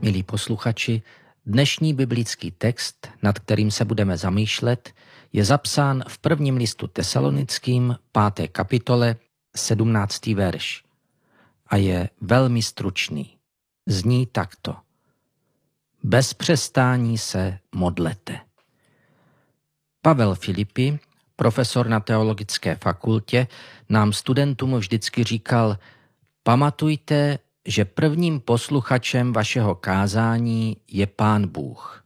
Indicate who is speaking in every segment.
Speaker 1: Milí posluchači, dnešní biblický text, nad kterým se budeme zamýšlet, je zapsán v prvním listu Tesalonickým, 5. kapitole, 17. verš a je velmi stručný. Zní takto. Bez přestání se modlete. Pavel Filipi, profesor na teologické fakultě, nám studentům vždycky říkal: pamatujte, že prvním posluchačem vašeho kázání je Pán Bůh.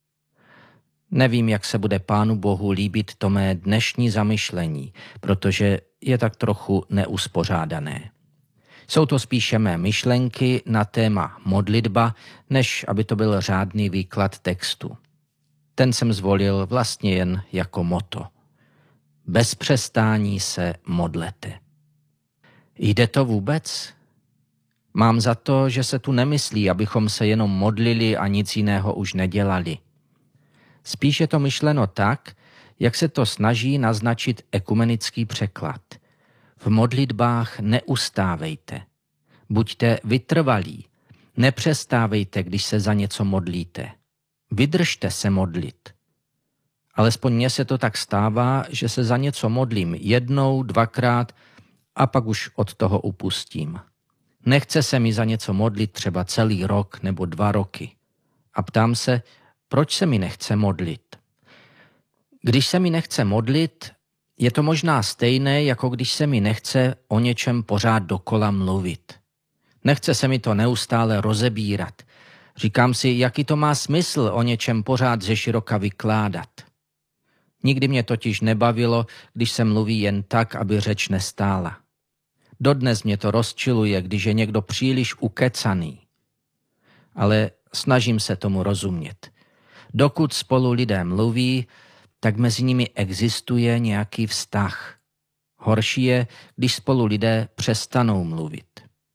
Speaker 1: Nevím, jak se bude Pánu Bohu líbit to mé dnešní zamyšlení, protože je tak trochu neuspořádané. Jsou to spíše mé myšlenky na téma modlitba, než aby to byl řádný výklad textu. Ten jsem zvolil vlastně jen jako motto. Bez přestání se modlete. Jde to vůbec? Mám za to, že se tu nemyslí, abychom se jenom modlili a nic jiného už nedělali. Spíš je to myšleno tak, jak se to snaží naznačit ekumenický překlad. V modlitbách neustávejte. Buďte vytrvalí. Nepřestávejte, když se za něco modlíte. Vydržte se modlit. Alespoň mně se to tak stává, že se za něco modlím jednou, dvakrát a pak už od toho upustím. Nechce se mi za něco modlit třeba celý rok nebo 2 roky. A ptám se, proč se mi nechce modlit? Když se mi nechce modlit, je to možná stejné, jako když se mi nechce o něčem pořád dokola mluvit. Nechce se mi to neustále rozebírat. Říkám si, jaký to má smysl o něčem pořád zeširoka vykládat. Nikdy mě totiž nebavilo, když se mluví jen tak, aby řeč nestála. Dodnes mě to rozčiluje, když je někdo příliš ukecaný. Ale snažím se tomu rozumět. Dokud spolu lidé mluví, tak mezi nimi existuje nějaký vztah. Horší je, když spolu lidé přestanou mluvit.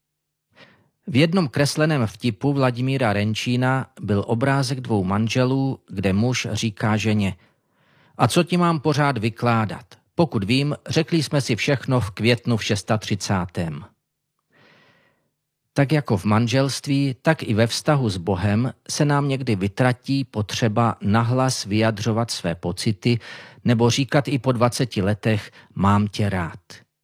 Speaker 1: V jednom kresleném vtipu Vladimíra Renčína byl obrázek 2 manželů, kde muž říká ženě: a co ti mám pořád vykládat? Pokud vím, řekli jsme si všechno v květnu v 630. Tak jako v manželství, tak i ve vztahu s Bohem se nám někdy vytratí potřeba nahlas vyjadřovat své pocity nebo říkat i po 20 letech mám tě rád.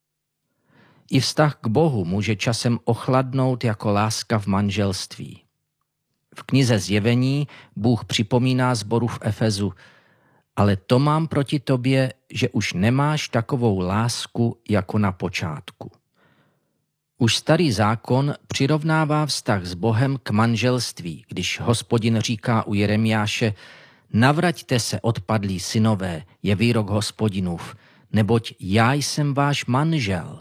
Speaker 1: I vztah k Bohu může časem ochladnout jako láska v manželství. V knize Zjevení Bůh připomíná sboru v Efezu: ale to mám proti tobě, že už nemáš takovou lásku jako na počátku. Už starý zákon přirovnává vztah s Bohem k manželství, když Hospodin říká u Jeremiáše: navraťte se, odpadlí synové, je výrok Hospodinův, neboť já jsem váš manžel.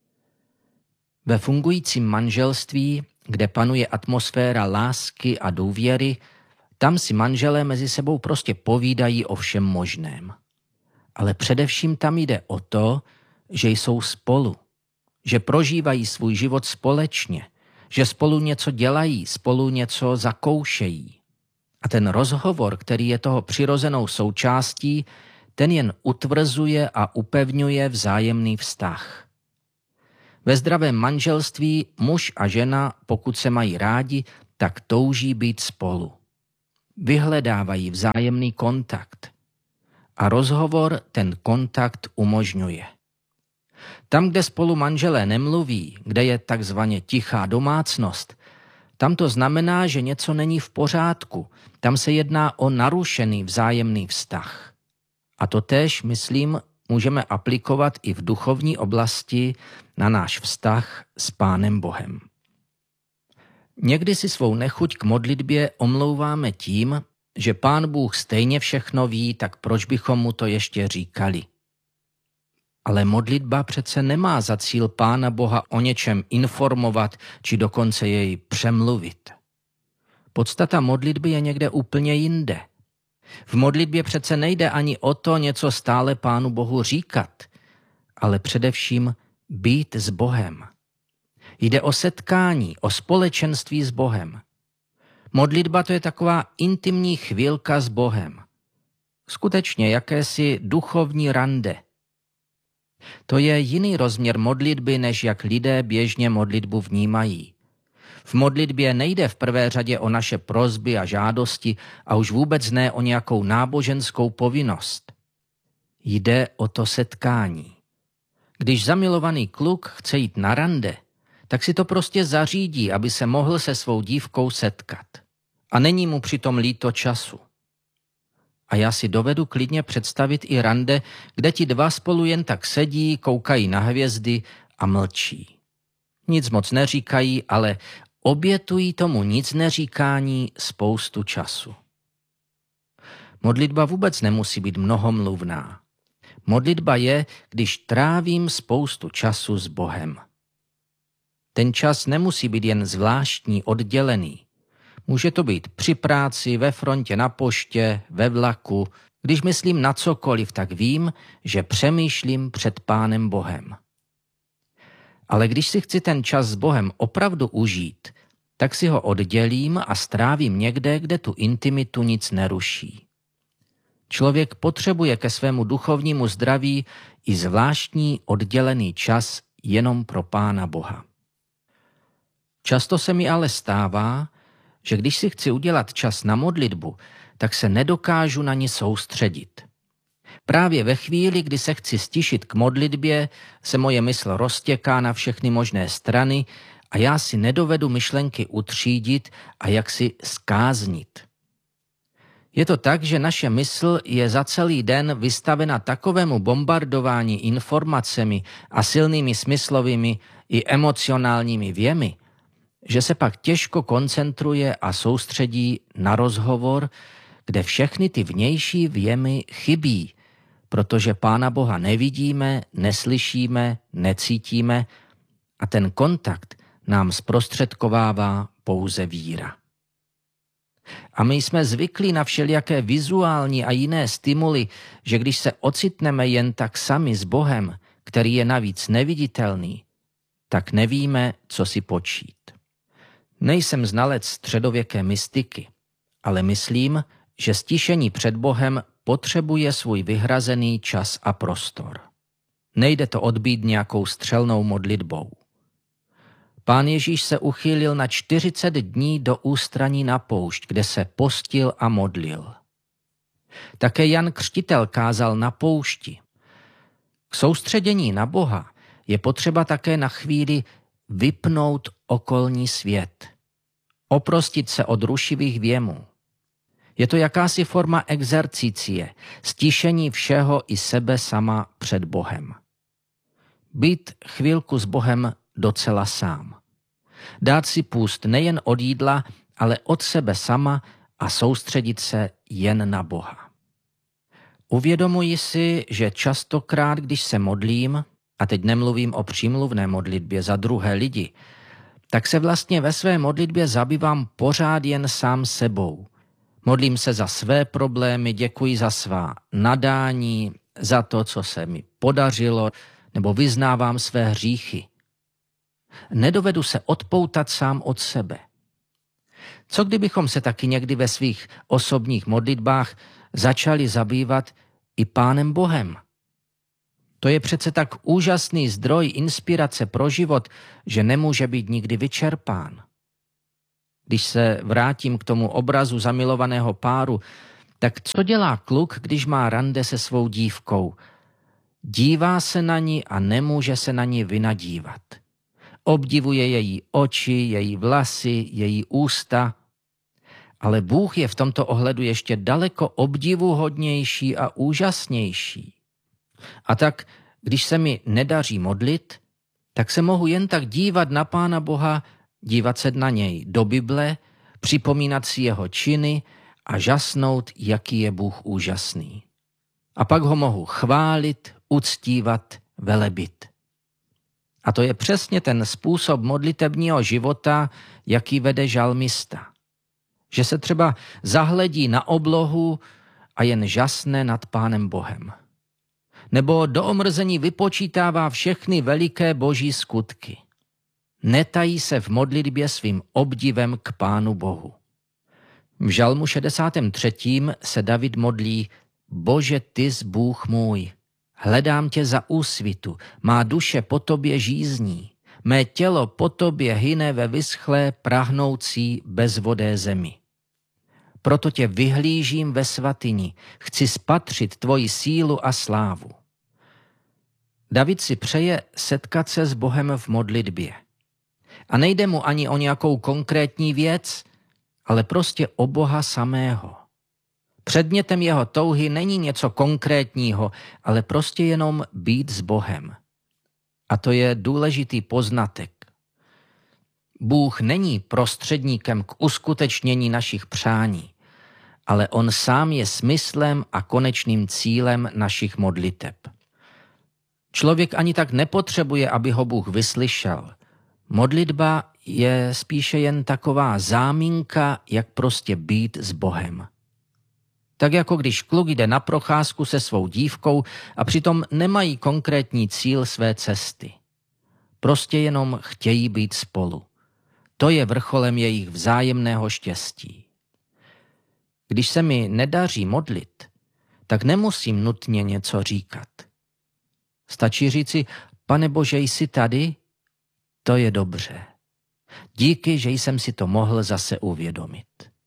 Speaker 1: Ve fungujícím manželství, kde panuje atmosféra lásky a důvěry, tam si manželé mezi sebou prostě povídají o všem možném. Ale především tam jde o to, že jsou spolu, že prožívají svůj život společně, že spolu něco dělají, spolu něco zakoušejí. A ten rozhovor, který je toho přirozenou součástí, ten jen utvrzuje a upevňuje vzájemný vztah. Ve zdravém manželství muž a žena, pokud se mají rádi, tak touží být spolu. Vyhledávají vzájemný kontakt. A rozhovor ten kontakt umožňuje. Tam, kde spolu manželé nemluví, kde je takzvaně tichá domácnost, tam to znamená, že něco není v pořádku. Tam se jedná o narušený vzájemný vztah. A to též, myslím, můžeme aplikovat i v duchovní oblasti na náš vztah s Pánem Bohem. Někdy si svou nechuť k modlitbě omlouváme tím, že Pán Bůh stejně všechno ví, tak proč bychom mu to ještě říkali? Ale modlitba přece nemá za cíl Pána Boha o něčem informovat, či dokonce jej přemluvit. Podstata modlitby je někde úplně jinde. V modlitbě přece nejde ani o to něco stále Pánu Bohu říkat, ale především být s Bohem. Jde o setkání, o společenství s Bohem. Modlitba to je taková intimní chvílka s Bohem. Skutečně jakési duchovní rande. To je jiný rozměr modlitby, než jak lidé běžně modlitbu vnímají. V modlitbě nejde v prvé řadě o naše prosby a žádosti a už vůbec ne o nějakou náboženskou povinnost. Jde o to setkání. Když zamilovaný kluk chce jít na rande, tak si to prostě zařídí, aby se mohl se svou dívkou setkat. A není mu přitom líto času. A já si dovedu klidně představit i rande, kde ti dva spolu jen tak sedí, koukají na hvězdy a mlčí. Nic moc neříkají, ale obětují tomu nic neříkání spoustu času. Modlitba vůbec nemusí být mnohomluvná. Modlitba je, když trávím spoustu času s Bohem. Ten čas nemusí být jen zvláštní, oddělený. Může to být při práci, ve frontě na poště, ve vlaku. Když myslím na cokoliv, tak vím, že přemýšlím před Pánem Bohem. Ale když si chci ten čas s Bohem opravdu užít, tak si ho oddělím a strávím někde, kde tu intimitu nic neruší. Člověk potřebuje ke svému duchovnímu zdraví i zvláštní oddělený čas jenom pro Pána Boha. Často se mi ale stává, že když si chci udělat čas na modlitbu, tak se nedokážu na ní soustředit. Právě ve chvíli, kdy se chci stišit k modlitbě, se moje mysl roztěká na všechny možné strany a já si nedovedu myšlenky utřídit a jaksi zkáznit. Je to tak, že naše mysl je za celý den vystavena takovému bombardování informacemi a silnými smyslovými i emocionálními věmi, že se pak těžko koncentruje a soustředí na rozhovor, kde všechny ty vnější věmy chybí, protože Pána Boha nevidíme, neslyšíme, necítíme a ten kontakt nám zprostředkovává pouze víra. A my jsme zvyklí na všelijaké vizuální a jiné stimuly, že když se ocitneme jen tak sami s Bohem, který je navíc neviditelný, tak nevíme, co si počít. Nejsem znalec středověké mystiky, ale myslím, že stišení před Bohem potřebuje svůj vyhrazený čas a prostor. Nejde to odbít nějakou střelnou modlitbou. Pán Ježíš se uchýlil na 40 dní do ústraní na poušť, kde se postil a modlil. Také Jan Křtitel kázal na poušti. K soustředění na Boha je potřeba také na chvíli vypnout okolní svět. Oprostit se od rušivých věmů. Je to jakási forma exercicie, stišení všeho i sebe sama před Bohem. Být chvilku s Bohem docela sám. Dát si půst nejen od jídla, ale od sebe sama a soustředit se jen na Boha. Uvědomuji si, že častokrát, když se modlím, a teď nemluvím o přímluvné modlitbě za druhé lidi, tak se vlastně ve své modlitbě zabývám pořád jen sám sebou. Modlím se za své problémy, děkuji za svá nadání, za to, co se mi podařilo, nebo vyznávám své hříchy. Nedovedu se odpoutat sám od sebe. Co kdybychom se taky někdy ve svých osobních modlitbách začali zabývat i Pánem Bohem? To je přece tak úžasný zdroj inspirace pro život, že nemůže být nikdy vyčerpán. Když se vrátím k tomu obrazu zamilovaného páru, tak co dělá kluk, když má rande se svou dívkou? Dívá se na ní a nemůže se na ní vynadívat. Obdivuje její oči, její vlasy, její ústa, ale Bůh je v tomto ohledu ještě daleko obdivuhodnější a úžasnější. A tak, když se mi nedaří modlit, tak se mohu jen tak dívat na Pána Boha, dívat se na něj do Bible, připomínat si jeho činy a žasnout, jaký je Bůh úžasný. A pak ho mohu chválit, uctívat, velebit. A to je přesně ten způsob modlitebního života, jaký vede žalmista. Že se třeba zahledí na oblohu a jen žasne nad Pánem Bohem. Nebo do omrzení vypočítává všechny veliké boží skutky. Netají se v modlitbě svým obdivem k Pánu Bohu. V žalmu 63. se David modlí: Bože, ty jsi Bůh můj, hledám tě za úsvitu, má duše po tobě žízní, Mé tělo po tobě hyne ve vyschlé, prahnoucí, bezvodé zemi. Proto tě vyhlížím ve svatyni, chci spatřit tvoji sílu a slávu. David si přeje setkat se s Bohem v modlitbě. A nejde mu ani o nějakou konkrétní věc, ale prostě o Boha samého. Předmětem jeho touhy není něco konkrétního, ale prostě jenom být s Bohem. A to je důležitý poznatek. Bůh není prostředníkem k uskutečnění našich přání, ale on sám je smyslem a konečným cílem našich modliteb. Člověk ani tak nepotřebuje, aby ho Bůh vyslyšel. Modlitba je spíše jen taková záminka, jak prostě být s Bohem. Tak jako když kluk jde na procházku se svou dívkou a přitom nemají konkrétní cíl své cesty. Prostě jenom chtějí být spolu. To je vrcholem jejich vzájemného štěstí. Když se mi nedaří modlit, tak nemusím nutně něco říkat. Stačí říci, Pane Bože, jsi tady? To je dobře. Díky, že jsem si to mohl zase uvědomit.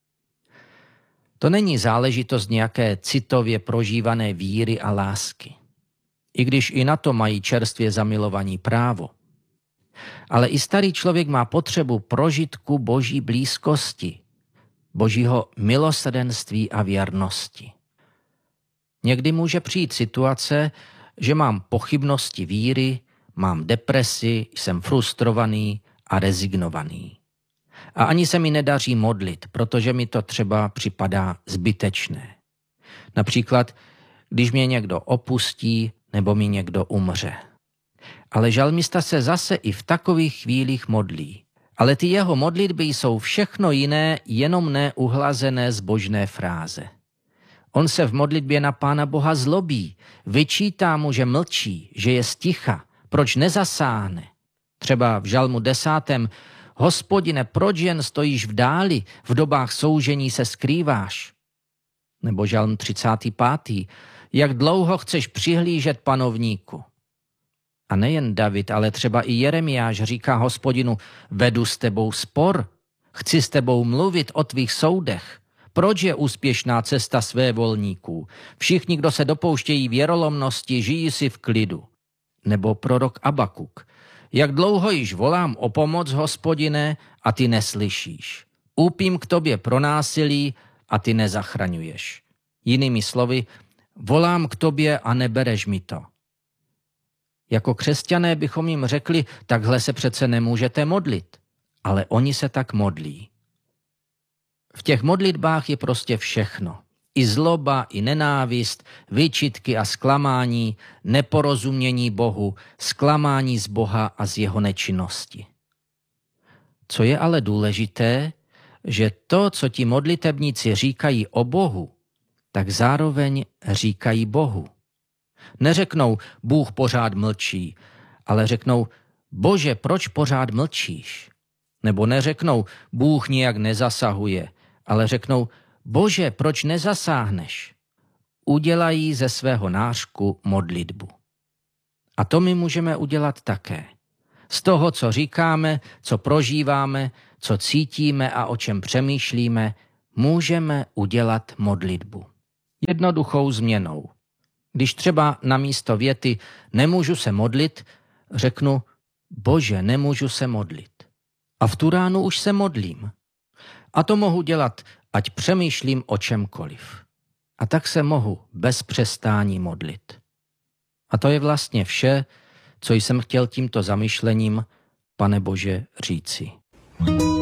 Speaker 1: To není záležitost nějaké citově prožívané víry a lásky. I když i na to mají čerstvě zamilovaní právo. Ale i starý člověk má potřebu prožitku Boží blízkosti, Božího milosrdenství a věrnosti. Někdy může přijít situace, že mám pochybnosti víry, mám depresi, jsem frustrovaný a rezignovaný. A ani se mi nedaří modlit, protože mi to třeba připadá zbytečné. Například, když mě někdo opustí nebo mi někdo umře. Ale žalmista se zase i v takových chvílích modlí. Ale ty jeho modlitby jsou všechno jiné, jenom ne uhlazené zbožné fráze. On se v modlitbě na Pána Boha zlobí, vyčítá mu, že mlčí, že je sticha, proč nezasáhne. Třeba v žalmu 10. Hospodine, proč jen stojíš v dáli, v dobách soužení se skrýváš? Nebo žalm 35. Jak dlouho chceš přihlížet panovníku? A nejen David, ale třeba i Jeremiáš říká Hospodinu, vedu s tebou spor, chci s tebou mluvit o tvých soudech. Proč je úspěšná cesta svévolníků? Všichni, kdo se dopouštějí věrolomnosti, žijí si v klidu. Nebo prorok Abakuk. Jak dlouho již volám o pomoc, Hospodine, a ty neslyšíš. Úpím k tobě pro násilí a ty nezachraňuješ. Jinými slovy, volám k tobě a nebereš mi to. Jako křesťané bychom jim řekli, takhle se přece nemůžete modlit. Ale oni se tak modlí. V těch modlitbách je prostě všechno. I zloba, i nenávist, výčitky a zklamání, neporozumění Bohu, zklamání z Boha a z jeho nečinnosti. Co je ale důležité, že to, co ti modlitebníci říkají o Bohu, tak zároveň říkají Bohu. Neřeknou, Bůh pořád mlčí, ale řeknou, Bože, proč pořád mlčíš? Nebo neřeknou, Bůh nijak nezasahuje, ale řeknou, Bože, proč nezasáhneš? Udělají ze svého nářku modlitbu. A to my můžeme udělat také. Z toho, co říkáme, co prožíváme, co cítíme a o čem přemýšlíme, můžeme udělat modlitbu. Jednoduchou změnou. Když třeba na místo věty nemůžu se modlit, řeknu, Bože, nemůžu se modlit. A v tu ránu už se modlím. A to mohu dělat, ať přemýšlím o čemkoliv. A tak se mohu bez přestání modlit. A to je vlastně vše, co jsem chtěl tímto zamyšlením, Pane Bože, říci.